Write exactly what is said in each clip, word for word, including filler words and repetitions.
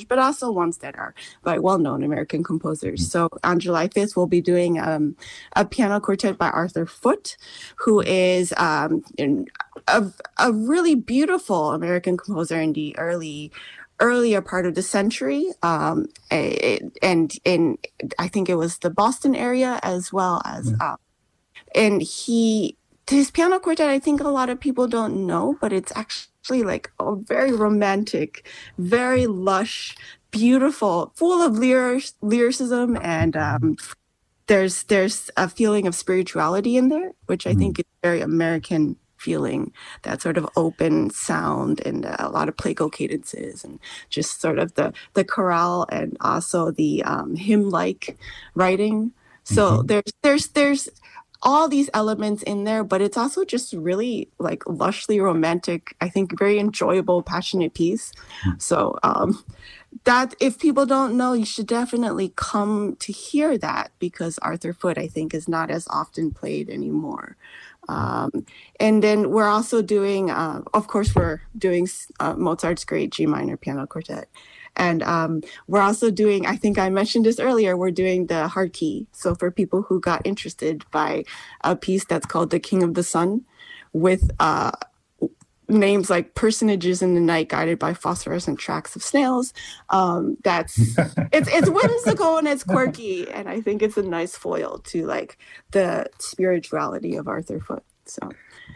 but also ones that are by well-known American composers. So on July fifth, we'll be doing um, a piano quartet by Arthur Foote, who is um, in, a, a really beautiful American composer in the early earlier part of the century, um, and in I think it was the Boston area as well as, Yeah. uh, and he his piano quartet, I think a lot of people don't know, but it's actually like a very romantic, very lush, beautiful, full of lyric, lyricism, and um, there's there's a feeling of spirituality in there, which I Mm. think is very American feeling, that sort of open sound and uh, a lot of plagal cadences and just sort of the the chorale and also the um, hymn-like writing. So Hmm. there's there's there's all these elements in there, but it's also just really like lushly romantic, I think very enjoyable, passionate piece. So um, that if people don't know, you should definitely come to hear that because Arthur Foote, I think, is not as often played anymore. Um, and then we're also doing, uh, of course, we're doing uh, Mozart's Great G Minor Piano Quartet. And um, we're also doing, I think I mentioned this earlier, we're doing the Harki. So for people who got interested by a piece that's called The King of the Sun with uh, names like Personages in the Night Guided by Phosphorescent Tracks of Snails. Um, that's it's it's whimsical and it's quirky, and I think it's a nice foil to like the spirituality of Arthur Foote. So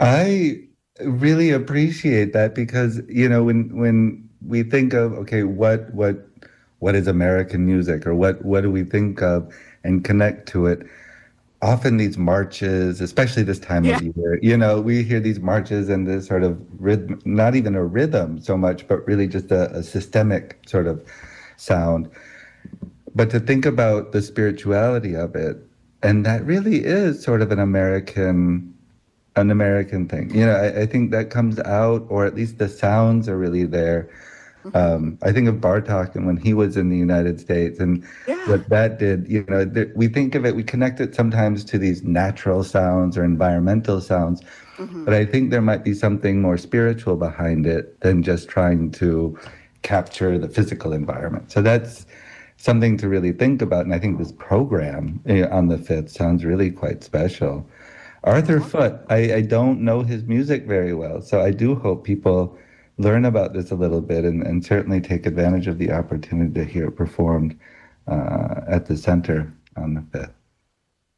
I really appreciate that because, you know, when when we think of, okay, what what what is American music, or what what do we think of and connect to it? Often these marches, especially this time yeah, of year, you know, we hear these marches and this sort of rhythm, not even a rhythm so much, but really just a, a systemic sort of sound. But to think about the spirituality of it, and that really is sort of an American, an American thing. You know, I, I think that comes out, or at least the sounds are really there. mm-hmm. Um, I think of Bartok and when he was in the United States and Yeah, what that did. You know, th- we think of it, we connect it sometimes to these natural sounds or environmental sounds, mm-hmm. but I think there might be something more spiritual behind it than just trying to capture the physical environment. So that's something to really think about. And I think this program eh, on the fifth sounds really quite special. Arthur Foote, I, I don't know his music very well, so I do hope people learn about this a little bit and, and certainly take advantage of the opportunity to hear it performed uh, at the center on the fifth.